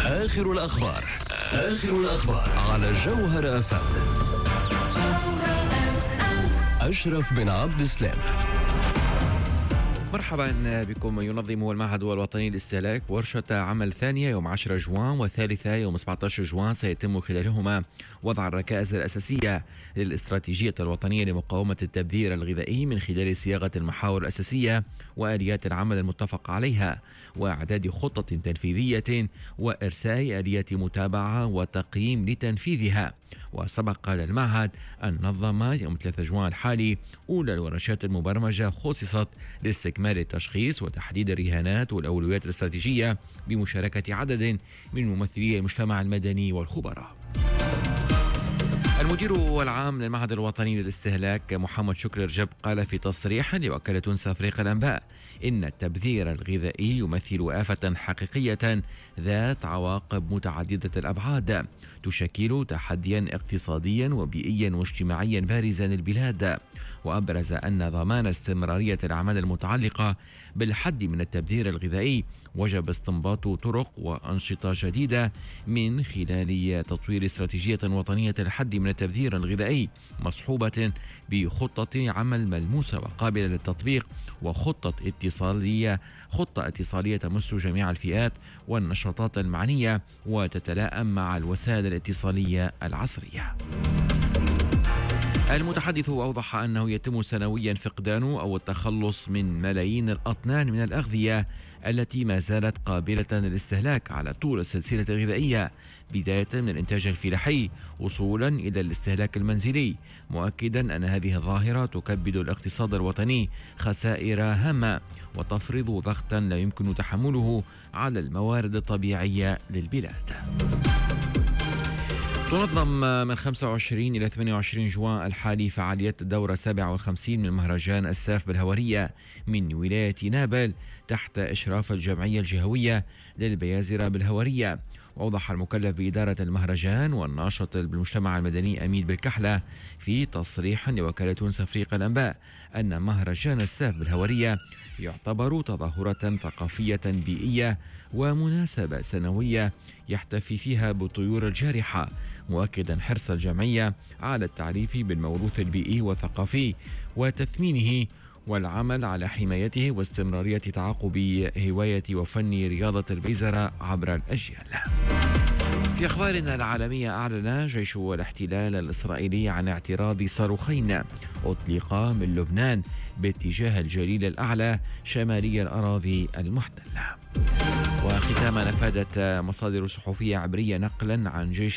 آخر الأخبار على جوهر FM. أشرف بن عبد السلام. مرحبا بكم. ينظم المعهد الوطني للاستهلاك ورشة عمل ثانية يوم 10 جوان وثالثة يوم 17 جوان، سيتم خلالهما وضع الركائز الأساسية للاستراتيجية الوطنية لمقاومة التبذير الغذائي من خلال صياغة المحاور الأساسية وآليات العمل المتفق عليها، وإعداد خطة تنفيذية وإرساء آليات متابعة وتقييم لتنفيذها. وسبق للمعهد أن نظم يوم 3 جوان الحالي أولى الورشات المبرمجة خصصت لاستكمال التشخيص وتحديد الرهانات والأولويات الاستراتيجية بمشاركة عدد من ممثلي المجتمع المدني والخبراء. المدير العام للمعهد الوطني للاستهلاك محمد شكري رجب قال في تصريح لوكالة تونس أفريقيا الأنباء إن التبذير الغذائي يمثل آفة حقيقية ذات عواقب متعددة الأبعاد تشكل تحديا اقتصاديا وبيئيا واجتماعيا بارزا للبلاد، وأبرز أن ضمان استمرارية الأعمال المتعلقة بالحد من التبذير الغذائي وجب استنباط طرق وأنشطة جديدة من خلال تطوير استراتيجية وطنية للحد من التبذير الغذائي مصحوبة بخطة عمل ملموسة وقابلة للتطبيق وخطة اتصالية تمس جميع الفئات والنشاطات المعنية وتتلائم مع الوسائل الاتصالية العصرية. المتحدث أوضح أنه يتم سنويا فقدان أو التخلص من ملايين الأطنان من الأغذية التي ما زالت قابلة للاستهلاك على طول السلسلة الغذائية، بداية من الإنتاج الفلاحي وصولا إلى الاستهلاك المنزلي، مؤكدا أن هذه الظاهرة تكبد الاقتصاد الوطني خسائر هامة وتفرض ضغطا لا يمكن تحمله على الموارد الطبيعية للبلاد. تنظم من 25 إلى 28 جوان الحالي فعاليات الدورة 57 من مهرجان الساف بالهورية من ولاية نابل تحت إشراف الجمعية الجهوية للبيازرة بالهورية. وأوضح المكلف بإدارة المهرجان والناشط بالمجتمع المدني أمين بالكحلة في تصريح لوكالة تونس أفريقيا الأنباء أن مهرجان الساف بالهورية يعتبر تظاهرة ثقافية بيئية ومناسبة سنوية يحتفي فيها بالطيور الجارحة، مؤكدا حرص الجمعية على التعريف بالموروث البيئي والثقافي وتثمينه والعمل على حمايته واستمرارية تعاقب هواية وفن رياضة البيزرة عبر الأجيال. في أخبارنا العالمية، أعلن جيش الاحتلال الإسرائيلي عن اعتراض صاروخين أطلقا من لبنان باتجاه الجليل الأعلى شمالي الأراضي المحتلة. وختاما، أفادت مصادر صحفية عبرية نقلا عن جيش